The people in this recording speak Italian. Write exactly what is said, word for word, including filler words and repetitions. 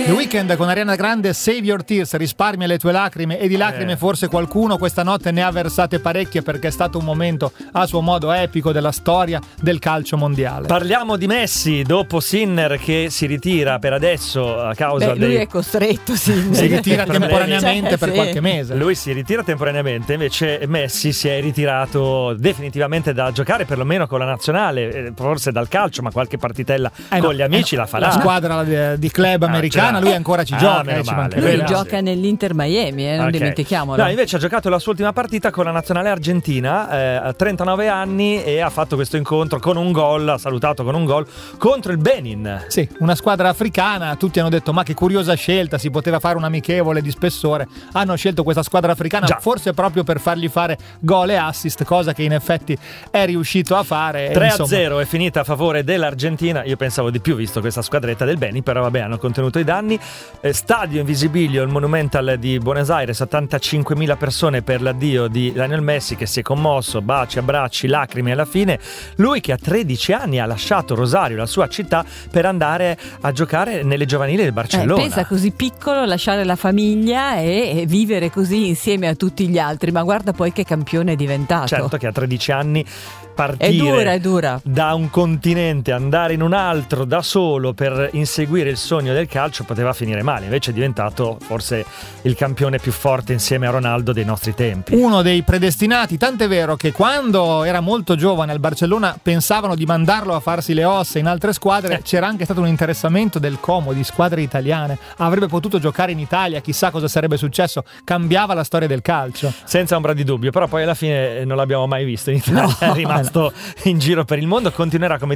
The Weeknd con Ariana Grande, Save Your Tears, risparmia le tue lacrime, e di lacrime Eh. forse qualcuno questa notte ne ha versate parecchie, perché è stato un momento a suo modo epico della storia del calcio mondiale. Parliamo di Messi, dopo Sinner che si ritira per adesso a causa Beh, lui dei... è costretto, sì. Si ritira problemi. temporaneamente Cioè, per sì. qualche mese. Lui si ritira temporaneamente, invece Messi si è ritirato definitivamente da giocare, perlomeno con la nazionale, eh, forse dal calcio, ma qualche partitella Eh no, con gli amici eh no, la farà. La squadra di, di club Ah, americana, ce l'ha. lui ancora ci Ah, gioca, meno eh, ci male. manca. Lui Beh, gioca sì. nell'Inter Miami, eh, non Ok. dimentichiamolo. No, invece ha giocato la sua ultima partita con la nazionale argentina, eh, a trentanove anni, e ha fatto questo incontro con un gol, ha salutato con un gol contro il Benin. Sì, una squadra africana, tutti hanno detto ma che curiosa scelta, si poteva fare un amichevole di spessore, hanno scelto questa squadra africana Già. forse proprio per fargli fare gol e assist, cosa che in effetti è riuscito a fare. e tre a insomma, zero è finita a favore dell'Argentina. Io pensavo di più visto questa squadretta del Benin, però vabbè, hanno contenuto i danni. Eh, stadio Invisibilio, il Monumental di Buenos Aires, settantacinquemila persone per l'addio di Lionel Messi, che si è commosso, baci, abbracci, lacrime alla fine. Lui che a tredici anni ha lasciato Rosario, la sua città, per andare a giocare nelle giovanili del Eh, Barcellona. pensa, così piccolo, lasciare la famiglia e, e vivere così insieme a tutti gli altri, ma guarda poi che campione è diventato. Certo che a tredici anni partire È dura, è dura. da un continente, andare in un altro da solo per inseguire il sogno del calcio poteva finire male, invece è diventato forse il campione più forte insieme a Ronaldo dei nostri tempi. uno dei predestinati, tant'è vero che quando era molto giovane al Barcellona pensavano di mandarlo a farsi le ossa in altre squadre. Eh. C'era anche stato un interessamento del Como, di squadre italiane, avrebbe potuto giocare in Italia, chissà cosa sarebbe successo, cambiava la storia del calcio. Senza ombra di dubbio, però poi alla fine non l'abbiamo mai visto in Italia, è rimasto in giro per il mondo, continuerà come